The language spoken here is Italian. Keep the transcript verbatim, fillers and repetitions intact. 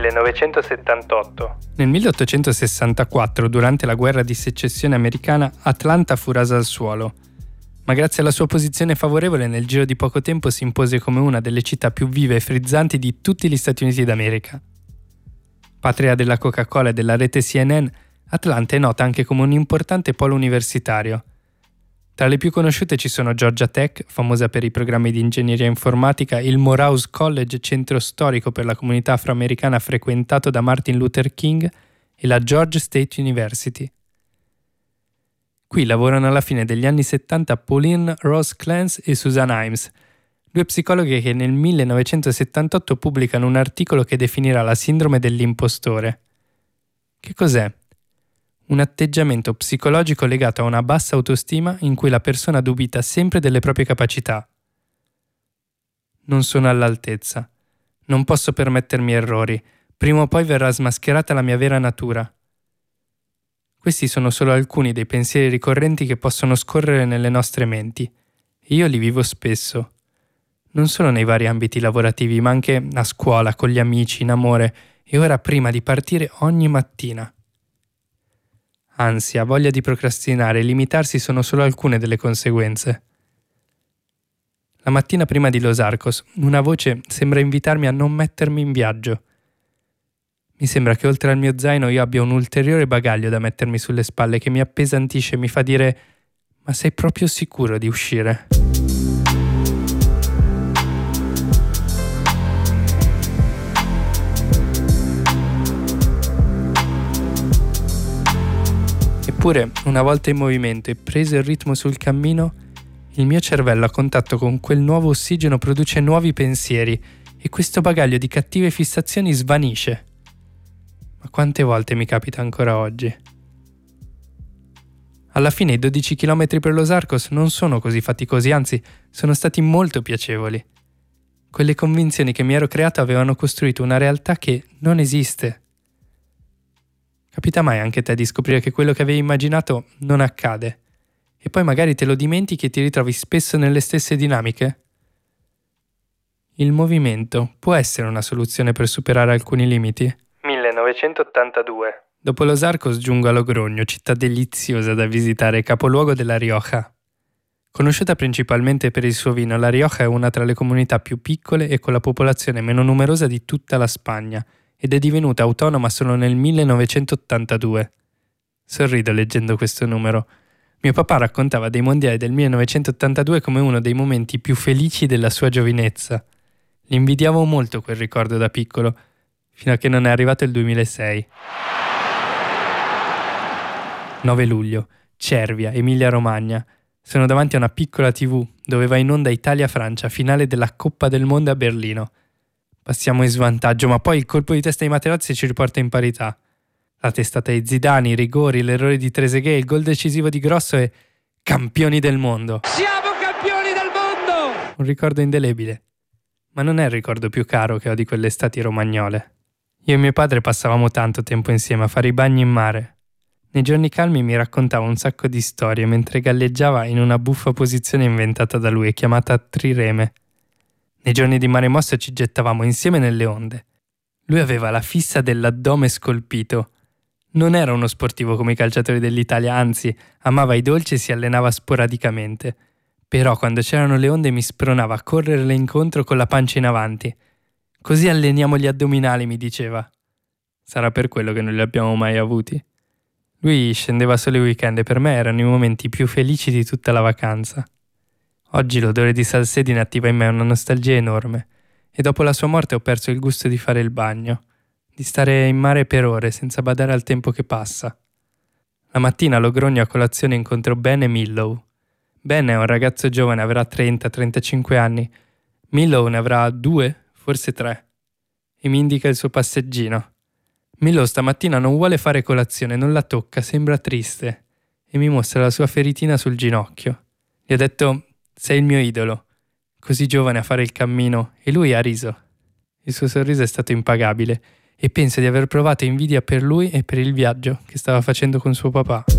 millenovecentosettantotto. Nel milleottocentosessantaquattro, durante la guerra di secessione americana, Atlanta fu rasa al suolo. Ma grazie alla sua posizione favorevole, nel giro di poco tempo si impose come una delle città più vive e frizzanti di tutti gli Stati Uniti d'America. Patria della Coca-Cola e della rete C N N, Atlanta è nota anche come un importante polo universitario. Tra le più conosciute ci sono Georgia Tech, famosa per i programmi di ingegneria informatica, il Morehouse College, centro storico per la comunità afroamericana frequentato da Martin Luther King, e la Georgia State University. Qui lavorano alla fine degli anni settanta Pauline Rose Clance e Susan Imes, due psicologhe che nel millenovecentosettantotto pubblicano un articolo che definirà la sindrome dell'impostore. Che cos'è? Un atteggiamento psicologico legato a una bassa autostima in cui la persona dubita sempre delle proprie capacità. Non sono all'altezza. Non posso permettermi errori. Prima o poi verrà smascherata la mia vera natura. Questi sono solo alcuni dei pensieri ricorrenti che possono scorrere nelle nostre menti. E io li vivo spesso. Non solo nei vari ambiti lavorativi, ma anche a scuola, con gli amici, in amore, e ora prima di partire ogni mattina. Ansia, voglia di procrastinare e limitarsi sono solo alcune delle conseguenze. La mattina prima di Los Arcos, una voce sembra invitarmi a non mettermi in viaggio. Mi sembra che oltre al mio zaino io abbia un ulteriore bagaglio da mettermi sulle spalle che mi appesantisce e mi fa dire: ma sei proprio sicuro di uscire? Eppure, una volta in movimento e preso il ritmo sul cammino, il mio cervello a contatto con quel nuovo ossigeno produce nuovi pensieri e questo bagaglio di cattive fissazioni svanisce. Ma quante volte mi capita ancora oggi? Alla fine i dodici chilometri per Los Arcos non sono così faticosi, anzi, sono stati molto piacevoli. Quelle convinzioni che mi ero creato avevano costruito una realtà che non esiste. Capita mai anche te di scoprire che quello che avevi immaginato non accade? E poi magari te lo dimentichi e ti ritrovi spesso nelle stesse dinamiche? Il movimento può essere una soluzione per superare alcuni limiti? millenovecentottantadue. Dopo Los Arcos giungo a Logrogno, città deliziosa da visitare, capoluogo della Rioja. Conosciuta principalmente per il suo vino, la Rioja è una tra le comunità più piccole e con la popolazione meno numerosa di tutta la Spagna, ed è divenuta autonoma solo nel millenovecentottantadue. Sorrido leggendo questo numero. Mio papà raccontava dei mondiali del millenovecentottantadue come uno dei momenti più felici della sua giovinezza. Gli invidiavo molto quel ricordo da piccolo, fino a che non è arrivato il duemilasei. nove luglio, Cervia, Emilia-Romagna. Sono davanti a una piccola tivù dove va in onda Italia-Francia, finale della Coppa del Mondo a Berlino. Passiamo in svantaggio, ma poi il colpo di testa di Materazzi ci riporta in parità. La testata di Zidane, i rigori, l'errore di Trezeguet, il gol decisivo di Grosso e campioni del mondo. Siamo campioni del mondo! Un ricordo indelebile. Ma non è il ricordo più caro che ho di quelle estati romagnole. Io e mio padre passavamo tanto tempo insieme a fare i bagni in mare. Nei giorni calmi mi raccontava un sacco di storie mentre galleggiava in una buffa posizione inventata da lui e chiamata trireme. Nei giorni di mare mosso ci gettavamo insieme nelle onde. Lui aveva la fissa dell'addome scolpito. Non era uno sportivo come i calciatori dell'Italia, anzi, amava i dolci e si allenava sporadicamente. Però quando c'erano le onde mi spronava a correrle incontro con la pancia in avanti. Così alleniamo gli addominali, mi diceva. Sarà per quello che non li abbiamo mai avuti. Lui scendeva solo i weekend e per me erano i momenti più felici di tutta la vacanza. Oggi l'odore di salsedine attiva in me una nostalgia enorme e dopo la sua morte ho perso il gusto di fare il bagno, di stare in mare per ore senza badare al tempo che passa. La mattina a Logrogno a colazione incontro Ben e Millow. Ben è un ragazzo giovane, avrà trenta trentacinque anni. Millow ne avrà due, forse tre. E mi indica il suo passeggino. Millow stamattina non vuole fare colazione, non la tocca, sembra triste. E mi mostra la sua feritina sul ginocchio. Gli ho detto: sei il mio idolo, così giovane a fare il cammino, e lui ha riso. Il suo sorriso è stato impagabile e penso di aver provato invidia per lui e per il viaggio che stava facendo con suo papà.